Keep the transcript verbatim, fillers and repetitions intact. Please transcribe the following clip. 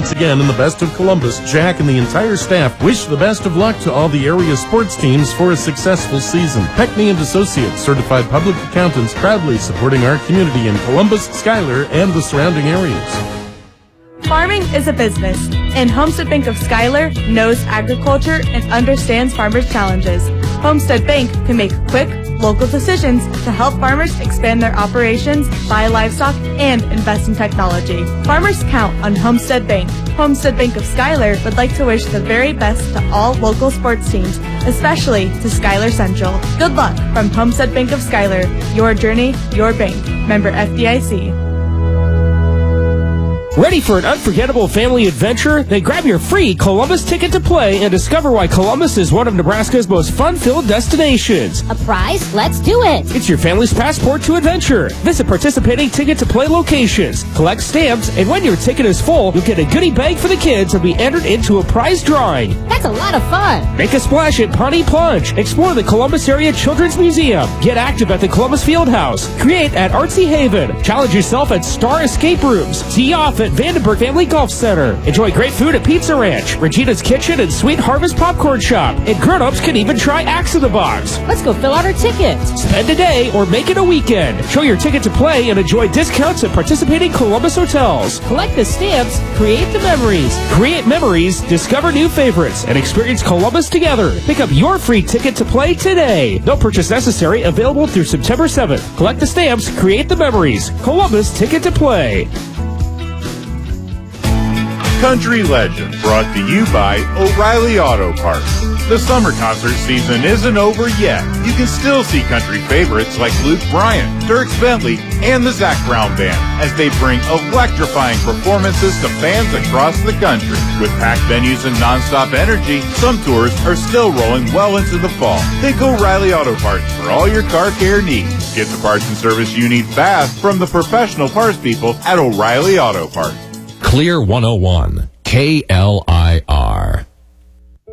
Once again, in the Best of Columbus, Jack and the entire staff wish the best of luck to all the area sports teams for a successful season. Peckney and Associates, certified public accountants, proudly supporting our community in Columbus, Schuyler, and the surrounding areas. Farming is a business, and Homestead Bank of Schuyler knows agriculture and understands farmers' challenges. Homestead Bank can make quick, local decisions to help farmers expand their operations, buy livestock, and invest in technology. Farmers count on Homestead Bank. Homestead Bank of Schuyler would like to wish the very best to all local sports teams, especially to Schuyler Central. Good luck from Homestead Bank of Schuyler. Your journey, your bank. Member F D I C. Ready for an unforgettable family adventure? Then grab your free Columbus ticket to play and discover why Columbus is one of Nebraska's most fun-filled destinations. A prize? Let's do it! It's your family's passport to adventure. Visit participating ticket-to-play locations, collect stamps, and when your ticket is full, you'll get a goodie bag for the kids and be entered into a prize drawing. That's a lot of fun! Make a splash at Pawnee Plunge. Explore the Columbus Area Children's Museum. Get active at the Columbus Fieldhouse. Create at Artsy Haven. Challenge yourself at Star Escape Rooms. Tee off at Vandenberg Family Golf Center. Enjoy great food at Pizza Ranch, Regina's Kitchen, and Sweet Harvest Popcorn Shop. And grown-ups can even try Axe in the Box. Let's go fill out our tickets. Spend a day or make it a weekend. Show your ticket to play and enjoy discounts at participating Columbus hotels. Collect the stamps, create the memories. Create memories, discover new favorites, and experience Columbus together. Pick up your free ticket to play today. No purchase necessary. Available through September seventh. Collect the stamps, create the memories. Columbus Ticket to Play. Country Legend, brought to you by O'Reilly Auto Parts. The summer concert season isn't over yet. You can still see country favorites like Luke Bryan, Dierks Bentley, and the Zac Brown Band as they bring electrifying performances to fans across the country. With packed venues and nonstop energy, some tours are still rolling well into the fall. Think O'Reilly Auto Parts for all your car care needs. Get the parts and service you need fast from the professional parts people at O'Reilly Auto Parts. Clear one oh one, K L I.